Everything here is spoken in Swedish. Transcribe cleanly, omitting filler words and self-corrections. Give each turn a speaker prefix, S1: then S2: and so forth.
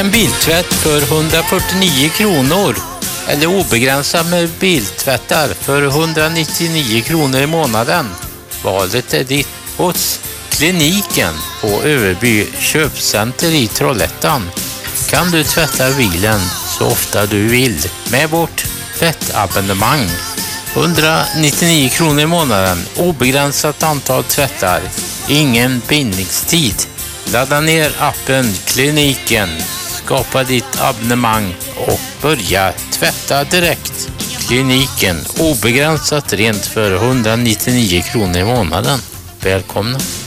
S1: en biltvätt för 149 kronor. Eller obegränsat med biltvättar för 199 kronor i månaden. Valet är ditt hos Kliniken på Överby köpcenter i Trollhättan. Kan du tvätta bilen så ofta du vill med vårt tvättabonnemang. 199 kronor i månaden, obegränsat antal tvättar, ingen bindningstid. Ladda ner appen Kliniken, skapa ditt abonnemang och börja tvätta direkt. Kliniken, obegränsat rent för 199 kronor i månaden. Välkomna!